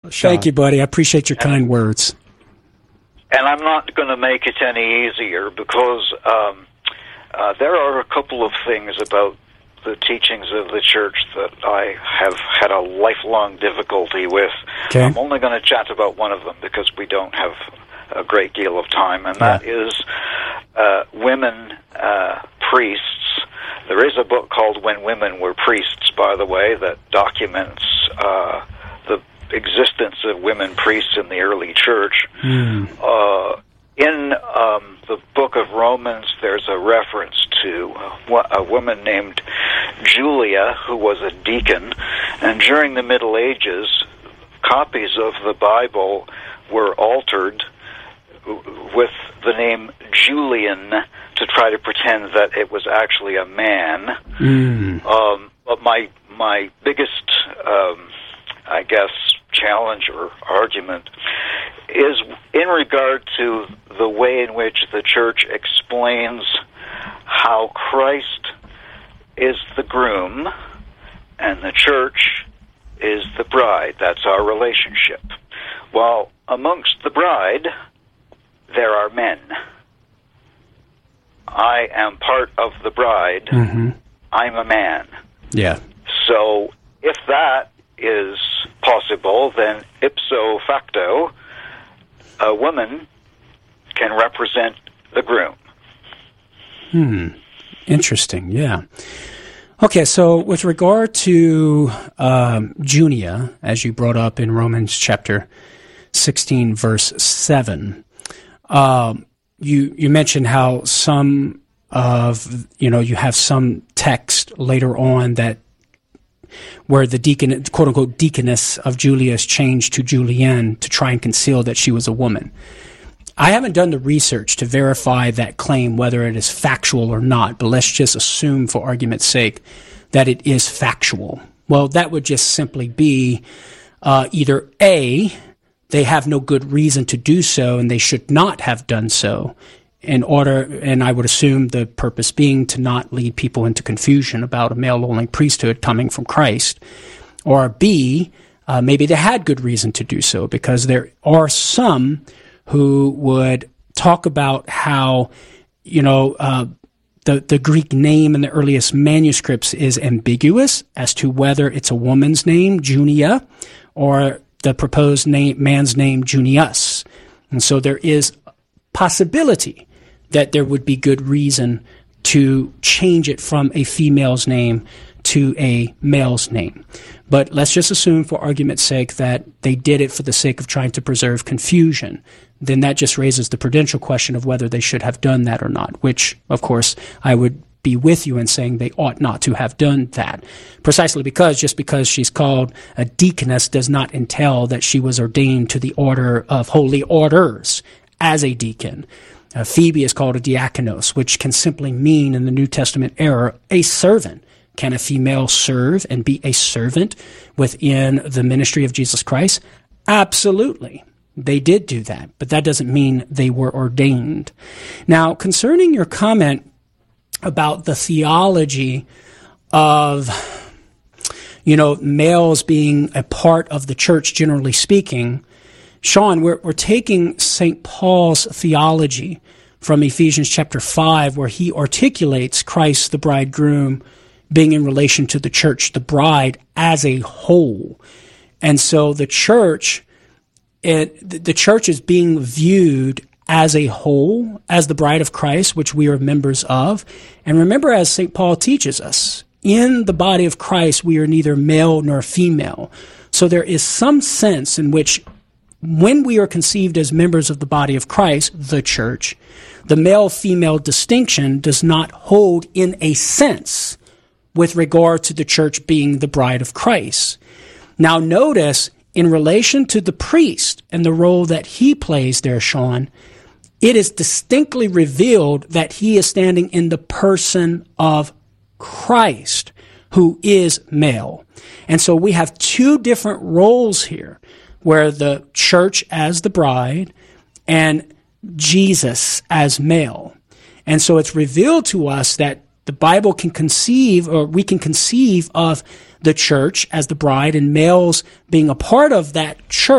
Sean. Thank you, buddy. I appreciate your kind words. And I'm not going to make it any easier because there are a couple of things about the teachings of the church that I have had a lifelong difficulty with. Okay. I'm only going to chat about one of them because we don't have a great deal of time, and that is women priests. There is a book called When Women Were Priests, by the way, that documents the existence of women priests in the early church. In the book of Romans, there's a reference to a woman named Julia, who was a deacon, and during the Middle Ages, copies of the Bible were altered with the name Julian to try to pretend that it was actually a man. But my biggest, I guess, challenge or argument is in regard to the way in which the church explains how Christ is the groom and the church is the bride. That's our relationship. Well, amongst the bride, there are men. I am part of the bride. I'm a man. Yeah. So if that is possible, then ipso facto, a woman can represent the groom. Interesting, yeah. Okay, so with regard to Junia, as you brought up in Romans chapter 16, verse 7, you mentioned how some of, you have some text later on that where the deacon, quote-unquote deaconess of Julia is changed to Julienne to try and conceal that she was a woman. I haven't done the research to verify that claim, whether it is factual or not, but let's just assume for argument's sake that it is factual. Well, that would just simply be either A, they have no good reason to do so and they should not have done so, in order, and I would assume the purpose being to not lead people into confusion about a male-only priesthood coming from Christ, or B, maybe they had good reason to do so, because there are some who would talk about how, the Greek name in the earliest manuscripts is ambiguous as to whether it's a woman's name, Junia, or the proposed man's name, Junius. And so there is possibility that there would be good reason to change it from a female's name to a male's name. But let's just assume for argument's sake that they did it for the sake of trying to preserve confusion. Then that just raises the prudential question of whether they should have done that or not, which, of course, I would be with you in saying they ought not to have done that. Precisely because just because she's called a deaconess does not entail that she was ordained to the order of holy orders as a deacon. Phoebe is called a diakonos, which can simply mean in the New Testament era a servant. Can a female serve and be a servant within the ministry of Jesus Christ? Absolutely. They did do that, but that doesn't mean they were ordained. Now, concerning your comment about the theology of, males being a part of the church, generally speaking, Sean, we're taking St. Paul's theology from Ephesians chapter 5, where he articulates Christ, the bridegroom, being in relation to the church, the bride, as a whole. And so the church is being viewed as a whole, as the bride of Christ, which we are members of. And remember, as St. Paul teaches us, in the body of Christ, we are neither male nor female. So there is some sense in which when we are conceived as members of the body of Christ, the church, the male-female distinction does not hold in a sense with regard to the church being the bride of Christ. Now notice, in relation to the priest and the role that he plays there, Sean, it is distinctly revealed that he is standing in the person of Christ, who is male. And so we have two different roles here, where the church as the bride and Jesus as male. And so it's revealed to us that the Bible can conceive, or we can conceive of the church as the bride and males being a part of that church